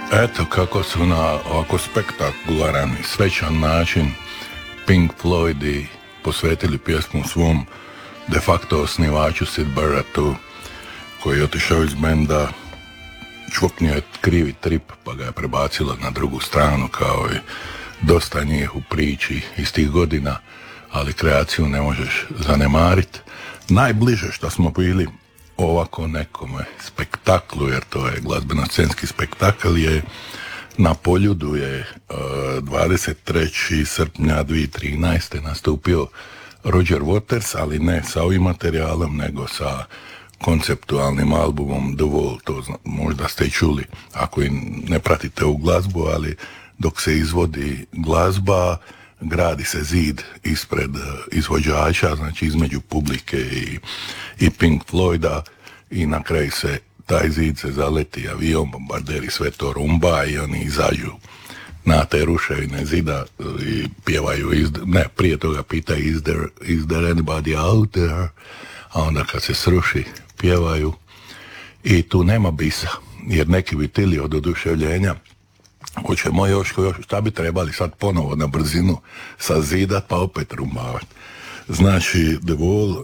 Eto kako su na ovako spektakularan i svečan način Pink Floydi posvetili pjesmu svom de facto osnivaču Syd Barrettu, koji je otišao iz benda, čvuknio je krivi trip pa ga je prebacilo na drugu stranu, kao i dosta njih u priči iz tih godina, ali kreaciju ne možeš zanemariti. Najbliže što smo bili ovako nekome spektaklu, jer to je glazbeno-scenski spektakl, je na Poljudu je 23. srpnja 2013. nastupio Roger Waters, ali ne sa ovim materijalom, nego sa konceptualnim albumom The Wall. To možda ste i čuli ako i ne pratite u glazbu, ali dok se izvodi glazba, gradi se zid ispred izvođača, znači između publike i Pink Floyda, i na kraju se taj zid se zaleti avion, bombarderi, sve to rumba i oni izađu na te ruševine zida i pjevaju, prije toga pita is there anybody out there, a onda kad se sruši pjevaju, i tu nema bisa, jer neki bi tili od oduševljenja hoćemo još, šta bi trebali sad ponovo na brzinu sazidat pa opet rumbavati. Znači The Wall